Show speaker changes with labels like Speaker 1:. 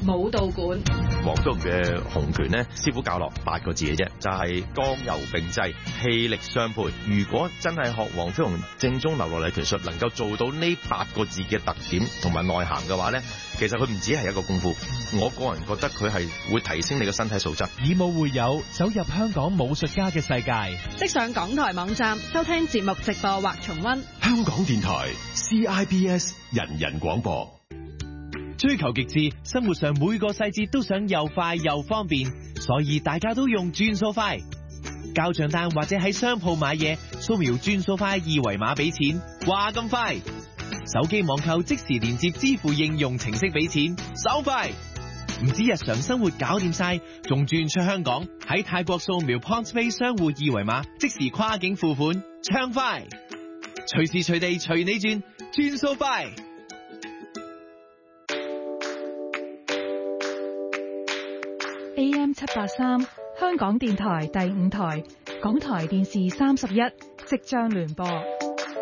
Speaker 1: 武道館。
Speaker 2: 黃飛鴻嘅洪拳呢，師傅教落8個字嘅啫，就係剛柔並濟，氣力相配。如果真係學黃飛鴻正宗流落嚟拳術，能夠做到呢8個字嘅特點同埋內涵嘅話呢，其實佢唔止係一個功夫。我個人覺得佢係會提升你嘅身體素質。
Speaker 3: 以武會友，走入香港武術家嘅世界。
Speaker 1: 即上港台網站收聽節目直播或重溫。
Speaker 4: 香港電台 CIBS 人人廣播。
Speaker 3: 追求極致，生活上每個細節都想又快又方便，所以大家都用轉數快。交賬單或者喺商鋪買嘢，掃描轉數快2維碼俾錢，話咁快。手機網購即時連接支付應用程式俾錢，手快。唔止日常生活搞掂晒，仲轉出香港，喺泰國掃描 PointsPay 商戶2維碼，即時跨境付款，暢快。隨時隨地隨你轉，轉數快。
Speaker 5: AM 783，香港電台第5台，港台電視31，即將聯播。